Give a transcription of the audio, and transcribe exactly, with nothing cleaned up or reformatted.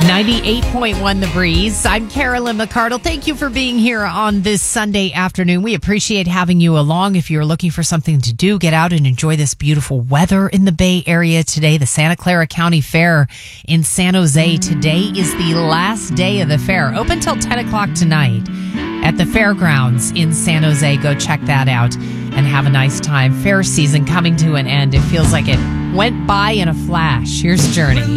ninety-eight point one The Breeze. I'm Carolyn McCardle. Thank you for being here on this Sunday afternoon. We appreciate having you along. If you're looking for something to do, get out and enjoy this beautiful weather in the Bay Area today. The Santa Clara County Fair in San Jose. Today is the last day of the fair. Open till ten o'clock tonight at the fairgrounds in San Jose. Go check that out and have a nice time. Fair season coming to an end. It feels like it went by in a flash. Here's Journey.